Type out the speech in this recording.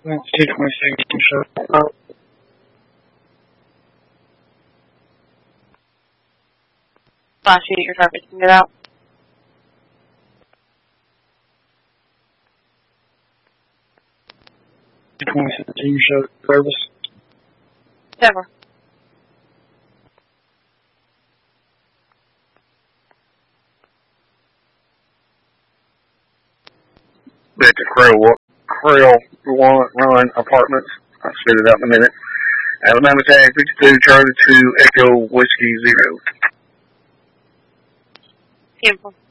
That's 226 show. Flash you at your target to get out. Show service. Never. Back to Krill Run Apartments. I'll spit it out in a minute. Alabama tag 52, Charlie 2, Echo Whiskey 0. Beautiful.